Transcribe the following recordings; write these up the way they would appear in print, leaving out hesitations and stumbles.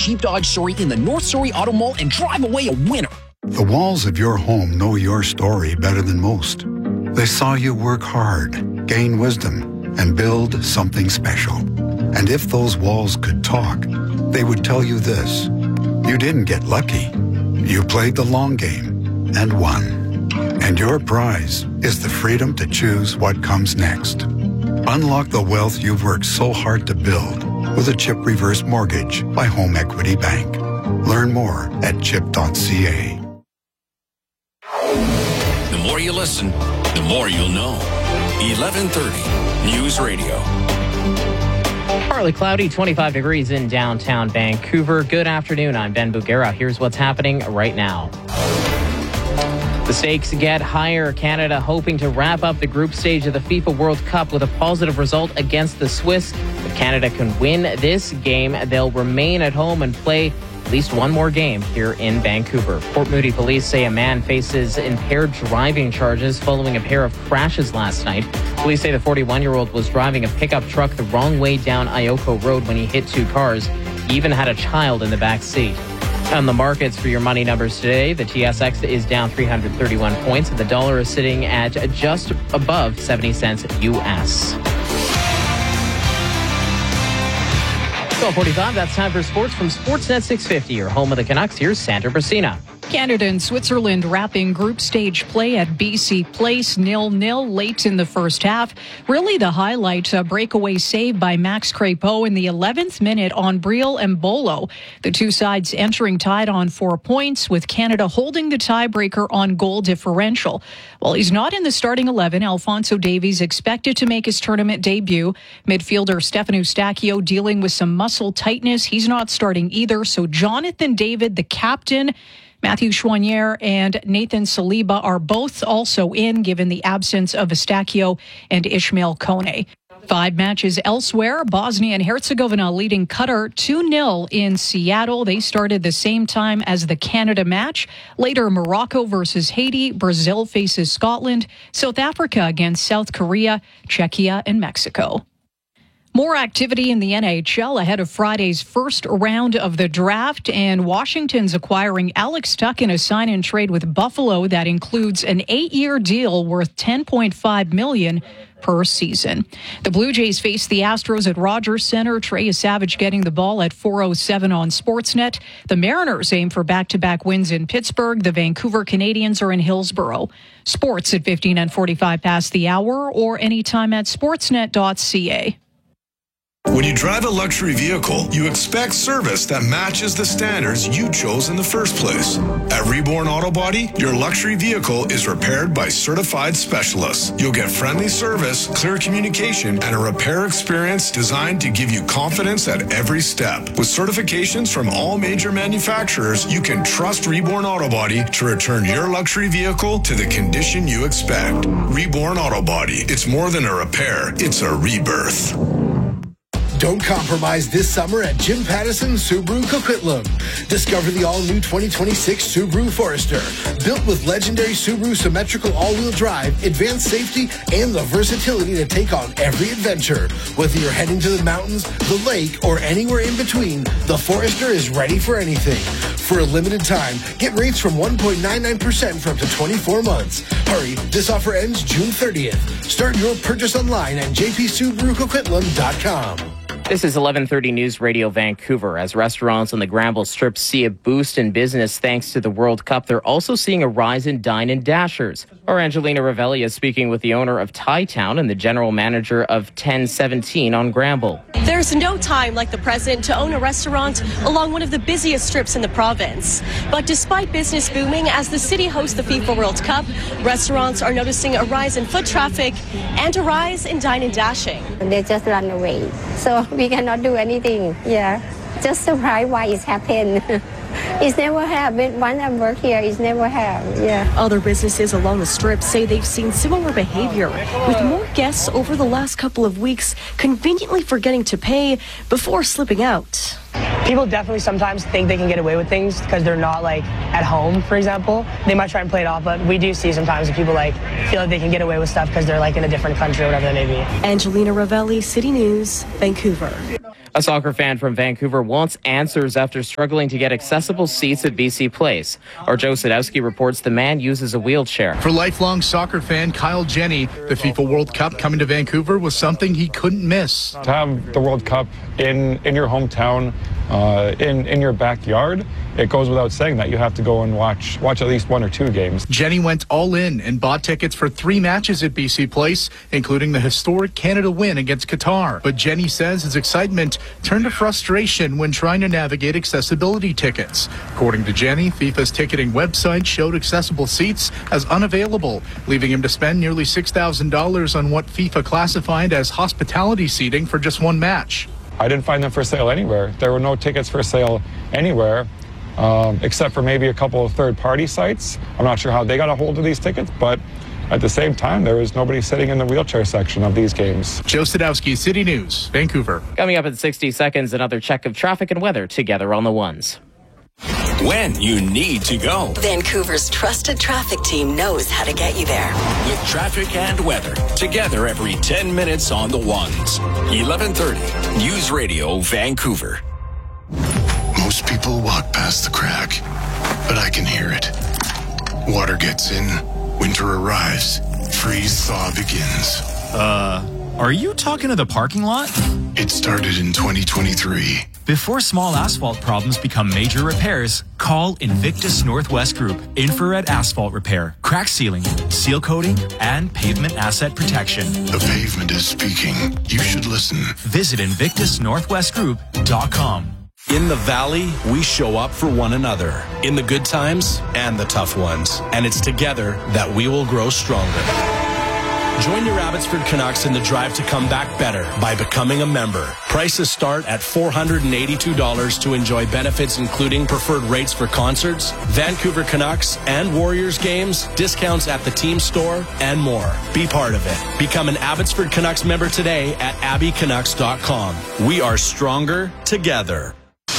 Jeep Dodge Story in the North Story Auto Mall and drive away a winner. The walls of your home know your story better than most. They saw you work hard, gain wisdom, and build something special. And if those walls could talk, they would tell you this: you didn't get lucky. You played the long game and won. And your prize is the freedom to choose what comes next. Unlock the wealth you've worked so hard to build with a CHIP Reverse Mortgage by Home Equity Bank. Learn more at chip.ca. The more you listen, the more you'll know. 1130 News Radio. Partly cloudy, 25 degrees in downtown Vancouver. Good afternoon. I'm Ben Bugera. Here's what's happening right now. The stakes get higher. Canada hoping to wrap up the group stage of the FIFA World Cup with a positive result against the Swiss. If Canada can win this game, they'll remain at home and play at least one more game here in Vancouver. Port Moody police say a man faces impaired driving charges following a pair of crashes last night. Police say the 41-year-old was driving a pickup truck the wrong way down Ioko Road when he hit two cars. He even had a child in the back seat. On the markets for your money numbers today, the TSX is down 331 points and the dollar is sitting at just above 70 cents US. 12:45, that's time for sports from Sportsnet 650, your home of the Canucks. Here's Sandra Brasina. Canada and Switzerland wrapping group stage play at BC Place 0-0 late in the first half. Really the highlight, a breakaway save by Max Crepeau in the 11th minute on Briel Mbolo. The two sides entering tied on 4 points, with Canada holding the tiebreaker on goal differential. While he's not in the starting 11, Alphonso Davies expected to make his tournament debut. Midfielder Stefano Stacchio dealing with some muscle tightness. He's not starting either. So Jonathan David, the captain, Matthew Choinière and Nathan Saliba are both also in, given the absence of Eustachio and Ishmael Kone. 5 matches elsewhere. Bosnia and Herzegovina leading Qatar 2-0 in Seattle. They started the same time as the Canada match. Later, Morocco versus Haiti. Brazil faces Scotland. South Africa against South Korea. Czechia and Mexico. More activity in the NHL ahead of Friday's first round of the draft, and Washington's acquiring Alex Tuch in a sign-and trade with Buffalo that includes an 8-year deal worth $10.5 million per season. The Blue Jays face the Astros at Rogers Center. Trey Savage getting the ball at 4:07 on Sportsnet. The Mariners aim for back-to-back wins in Pittsburgh. The Vancouver Canadians are in Hillsborough. Sports at 15 and 45 past the hour, or anytime at sportsnet.ca. When you drive a luxury vehicle, you expect service that matches the standards you chose in the first place. At Reborn Auto Body, your luxury vehicle is repaired by certified specialists. You'll get friendly service, clear communication, and a repair experience designed to give you confidence at every step. With certifications from all major manufacturers, you can trust Reborn Auto Body to return your luxury vehicle to the condition you expect. Reborn Auto Body. It's more than a repair, it's a rebirth. Don't compromise this summer at Jim Pattison Subaru Coquitlam. Discover the all-new 2026 Subaru Forester. Built with legendary Subaru symmetrical all-wheel drive, advanced safety, and the versatility to take on every adventure. Whether you're heading to the mountains, the lake, or anywhere in between, the Forester is ready for anything. For a limited time, get rates from 1.99% for up to 24 months. Hurry, this offer ends June 30th. Start your purchase online at jpsubarucoquitlam.com. This is 1130 News Radio Vancouver. As restaurants on the Granville Strip see a boost in business thanks to the World Cup, they're also seeing a rise in Dine and Dashers. Our Angelina Ravelli is speaking with the owner of Thai Town and the general manager of 1017 on Granville. There's no time like the present to own a restaurant along one of the busiest strips in the province. But despite business booming as the city hosts the FIFA World Cup, restaurants are noticing a rise in foot traffic and a rise in dine and dashing. They just run away, so we cannot do anything. Yeah, just surprised why it's happened. It's never happened. Once I work here, it's never happened. Yeah. Other businesses along the strip say they've seen similar behavior, with more guests over the last couple of weeks conveniently forgetting to pay before slipping out. People definitely sometimes think they can get away with things because they're not like at home, for example. They might try and play it off, but we do see sometimes that people like feel like they can get away with stuff because they're like in a different country or whatever that may be. Angelina Ravelli, City News, Vancouver. A soccer fan from Vancouver wants answers after struggling to get accessible seats at BC Place. Our Joe Sadowski reports the man uses a wheelchair. For lifelong soccer fan Kyle Jenny, the FIFA World Cup coming to Vancouver was something he couldn't miss. To have the World Cup in your hometown, in your backyard, it goes without saying that you have to go and watch at least 1 or 2 games. Jenny went all in and bought tickets for 3 matches at BC Place, including the historic Canada win against Qatar. But Jenny says his excitement turned to frustration when trying to navigate accessibility tickets. According to Jenny, FIFA's ticketing website showed accessible seats as unavailable, leaving him to spend nearly $6,000 on what FIFA classified as hospitality seating for just 1 match. I didn't find them for sale anywhere. There were no tickets for sale anywhere. Except for maybe a couple of third-party sites. I'm not sure how they got a hold of these tickets, but at the same time, there was nobody sitting in the wheelchair section of these games. Joe Sadowski, City News, Vancouver. Coming up in 60 seconds, another check of traffic and weather together on the ones. When you need to go. Vancouver's trusted traffic team knows how to get you there. With traffic and weather together every 10 minutes on the ones. 11:30 News Radio Vancouver. Most people walk past the crack, but I can hear it. Water gets in, winter arrives, freeze-thaw begins. Are you talking to the parking lot? It started in 2023. Before small asphalt problems become major repairs, call Invictus Northwest Group. Infrared asphalt repair, crack sealing, seal coating, and pavement asset protection. The pavement is speaking. You should listen. Visit InvictusNorthwestGroup.com. In the Valley, we show up for one another, in the good times and the tough ones. And it's together that we will grow stronger. Join your Abbotsford Canucks in the drive to come back better by becoming a member. Prices start at $482 to enjoy benefits including preferred rates for concerts, Vancouver Canucks and Warriors games, discounts at the team store, and more. Be part of it. Become an Abbotsford Canucks member today at abbycanucks.com. We are stronger together.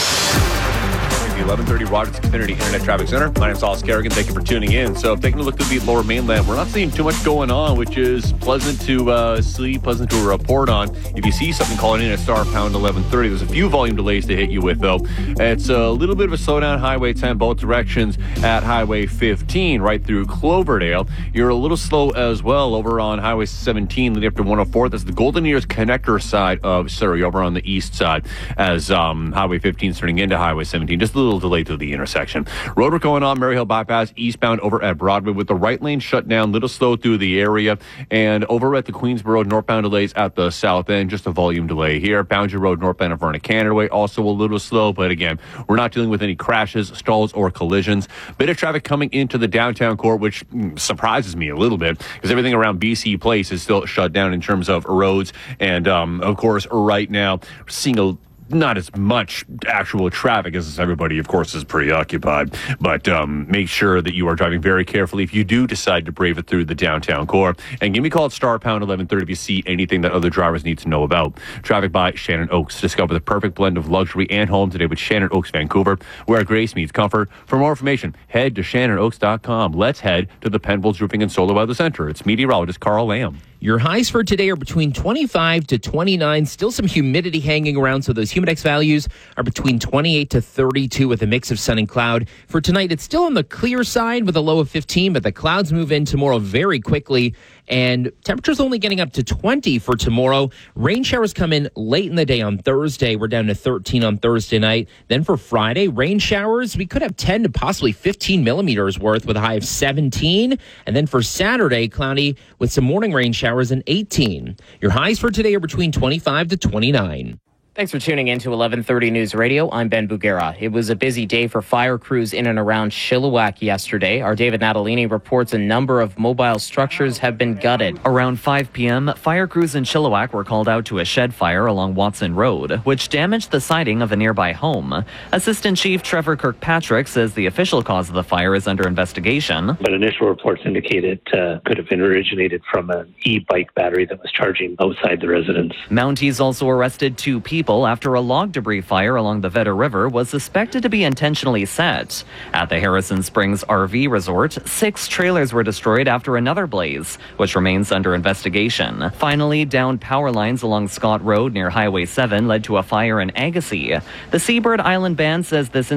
1130 Rogers Community Internet Traffic Center. My name is Saul Kerrigan. Thank you for tuning in. So taking a look at the Lower Mainland, we're not seeing too much going on, which is pleasant to see, pleasant to report on. If you see something calling in at star pound 1130, there's a few volume delays to hit you with, though. It's a little bit of a slowdown, Highway 10, both directions at Highway 15, right through Cloverdale. You're a little slow as well over on Highway 17, leading up to 104. That's the Golden Ears connector side of Surrey, over on the east side, as Highway 15 is turning into Highway 17. Just a little delay to the intersection. Road work going on Maryhill Bypass eastbound over at Broadway with the right lane shut down, little slow through the area, and over at the Queensboro northbound delays at the south end, just a volume delay here. Boundary Road northbound of Vernon Canada Way also a little slow, but again, we're not dealing with any crashes, stalls, or collisions. Bit of traffic coming into the downtown core, which surprises me a little bit because everything around BC Place is still shut down in terms of roads, and of course right now we're seeing not as much actual traffic as everybody, of course, is preoccupied. But make sure that you are driving very carefully if you do decide to brave it through the downtown core. And give me a call at star pound 1130 if you see anything that other drivers need to know about. Traffic by Shannon Oaks. Discover the perfect blend of luxury and home today with Shannon Oaks Vancouver, where grace meets comfort. For more information, head to shannonoaks.com. Let's head to the Penfolds Roofing and Solar Weather Center. It's meteorologist Carl Lamb. Your highs for today are between 25 to 29. Still some humidity hanging around, so those humidex values are between 28 to 32 with a mix of sun and cloud. For tonight, it's still on the clear side with a low of 15, but the clouds move in tomorrow very quickly, and temperatures only getting up to 20 for tomorrow. Rain showers come in late in the day on Thursday. We're down to 13 on Thursday night. Then for Friday, rain showers, we could have 10 to possibly 15 millimeters worth with a high of 17. And then for Saturday, cloudy with some morning rain showers and 18. Your highs for today are between 25 to 29. Thanks for tuning in to 1130 News Radio. I'm Ben Bugera. It was a busy day for fire crews in and around Chilliwack yesterday. Our David Natalini reports a number of mobile structures have been gutted. Around 5 p.m., fire crews in Chilliwack were called out to a shed fire along Watson Road, which damaged the siding of a nearby home. Assistant Chief Trevor Kirkpatrick says the official cause of the fire is under investigation. But initial reports indicate it could have originated from an e-bike battery that was charging outside the residence. Mounties also arrested 2 people people after a log debris fire along the Vedder River was suspected to be intentionally set. At the Harrison Springs RV Resort, 6 trailers were destroyed after another blaze, which remains under investigation. Finally, downed power lines along Scott Road near Highway 7 led to a fire in Agassiz. The Seabird Island Band says this